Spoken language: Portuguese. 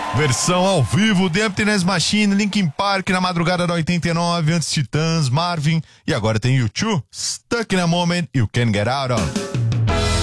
Versão ao vivo, The Emptiness Machine, Linkin Park na madrugada da 89, antes Titãs, Marvin, e agora tem U2, Stuck in a Moment You Can't Get Out of.